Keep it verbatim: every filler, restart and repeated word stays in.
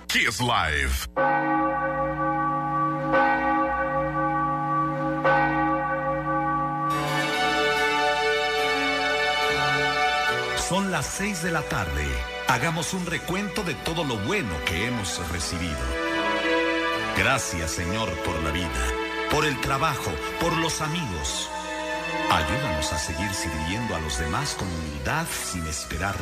Kiss Live. Son las seis de la tarde. Hagamos un recuento de todo lo bueno que hemos recibido. Gracias, Señor, por la vida, por el trabajo, por los amigos. Ayúdanos a seguir sirviendo a los demás con humildad sin esperar